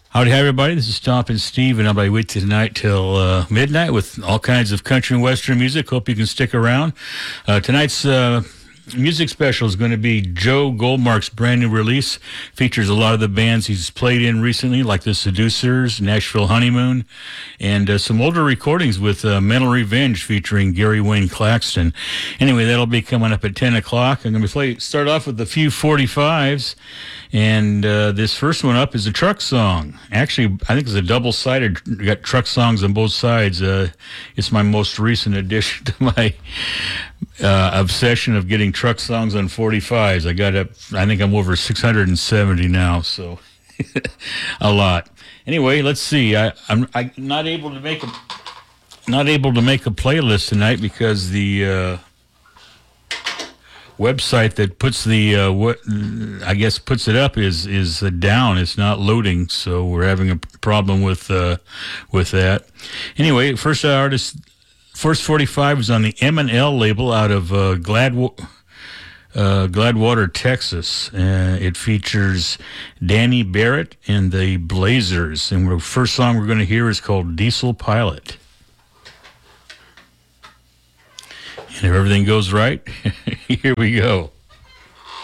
Howdy, hi, everybody. This is Stompin' Steve, and I'll be with you tonight till midnight with all kinds of country and western music. Hope you can stick around. Tonight's music special is going to be Joe Goldmark's brand new release. Features a lot of the bands he's played in recently, like the Seducers, Nashville Honeymoon, and some older recordings with Mental Revenge featuring Gary Wayne Claxton. Anyway, that'll be coming up at 10 o'clock. I'm going to start off with a few 45s. And this first one up is a truck song. Actually, I think it's a double-sided. Got truck songs on both sides. It's my most recent addition to my obsession of getting truck songs on 45s. I think I'm over 670 now, so a lot. Anyway, let's see. I'm not able to make a playlist tonight because the website that puts puts it up is down. It's not loading, so we're having a problem with that. Anyway, first 45 is on the M&L label out of Gladwater, Texas. It features Danny Barrett and the Blazers, and the first song we're going to hear is called Diesel Pilot. And if everything goes right, here we go.